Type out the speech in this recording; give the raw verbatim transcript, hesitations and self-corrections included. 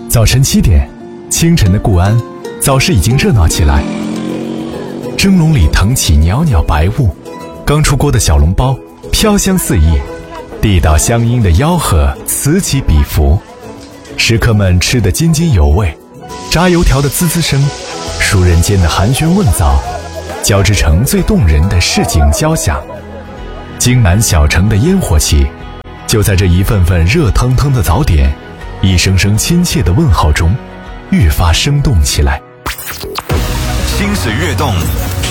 早晨七点，清晨的固安，早市已经热闹起来。蒸笼里腾起袅袅白雾，刚出锅的小笼包飘香四溢，地道乡音的吆喝此起彼伏。食客们吃得津津有味，炸油条的滋滋声，熟人间的寒暄问早，交织成最动人的市井交响。京南小城的烟火气，就在这一份份热腾腾的早点，一声声亲切的问候中，愈发生动起来。 心水跃动，